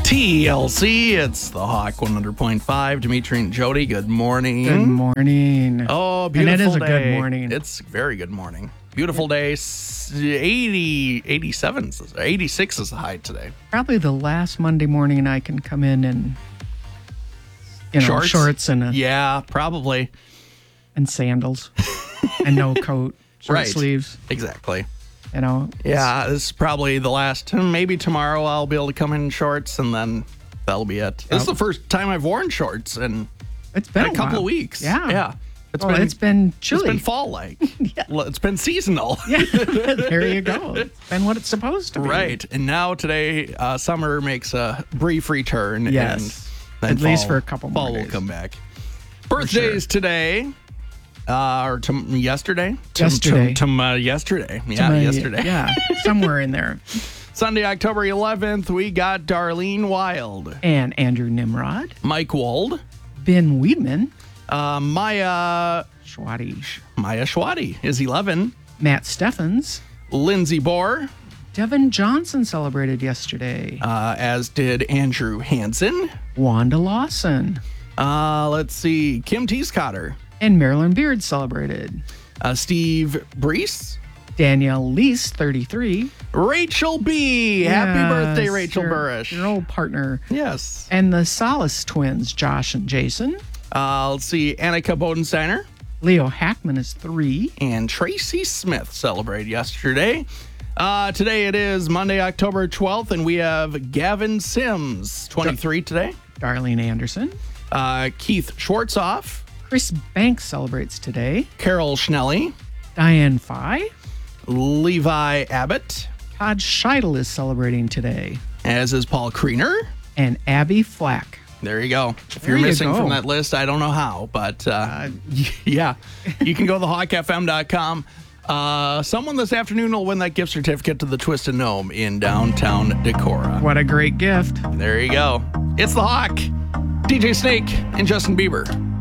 TLC, it's the Hawk 100.5. Dimitri and Jody, good morning. Good morning. Oh, beautiful And it is a day. good morning. It's a very good morning. Beautiful day. 87, 86 is the high today. Probably the last Monday morning I can come in and, shorts and Yeah, probably. and sandals and no coat, short Right. sleeves. Exactly. Yeah. This is probably the last. Maybe tomorrow I'll be able to come in shorts, and then that'll be it. This is the first time I've worn shorts in It's been a couple while. of weeks. Yeah. Yeah. It's been chilly. It's been fall-like. It's been seasonal. Yeah, there you go. It's been what it's supposed to be. Right. And now today, summer makes a brief return. Yes. And At then least for a couple more fall will days. come back. Birthdays today. Or yesterday? Yesterday. Yesterday. Yeah, yesterday. Yeah, somewhere in there. Sunday, October 11th, we got Darlene Wild, And Andrew Nimrod, Mike Wold, Ben Weedman, Maya Schwati, is 11, Matt Steffens, Lindsay Bohr, Devin Johnson celebrated yesterday, as did Andrew Hansen. Wanda Lawson, Let's see, Kim Teescotter, and Marilyn Beard celebrated. Steve Brees, Danielle Lease, 33. Rachel B. Happy Yes, birthday, Rachel your- Burrish. Your old partner. Yes. And the Solace twins, Josh and Jason. Let's see, Annika Bodensteiner Leo Hackman is 3. and Tracy Smith celebrated yesterday. Today it is Monday, October 12th, and we have Gavin Sims, 23 today. Darlene Anderson. Keith Schwartzoff, Chris Banks celebrates today. Carol Schnelly, Diane Fye. Levi Abbott, Todd Scheidel is celebrating today. as is Paul Kriener. And Abby Flack. There you go. If There you're you missing go. from that list, I don't know how, but yeah, you can go to thehawkfm.com. Someone this afternoon will win that gift certificate to the Twisted Gnome in downtown Decorah. What a great gift. There you go. It's the Hawk, DJ Snake, and Justin Bieber.